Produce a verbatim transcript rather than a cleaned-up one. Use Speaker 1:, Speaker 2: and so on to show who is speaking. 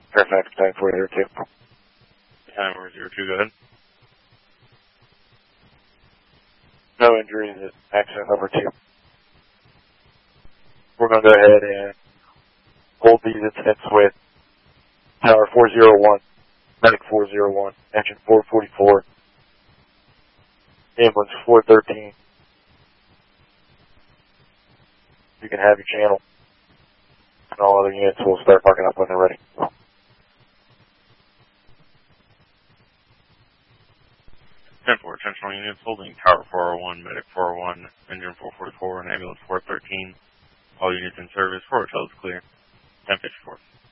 Speaker 1: Fairfax, time four zero two.
Speaker 2: Time four zero two, go ahead.
Speaker 1: No injuries at accident number two. We're going to go ahead and hold these incidents with Tower four zero one, Medic four zero one, Engine four forty-four, Ambulance four thirteen. You can have your channel, and all other units will start marking up when they're ready.
Speaker 2: ten four, attentional units holding Tower four oh one, Medic four oh one, Engine four forty-four, and Ambulance four thirteen. All units in service, four hotels clear. ten fifty-four.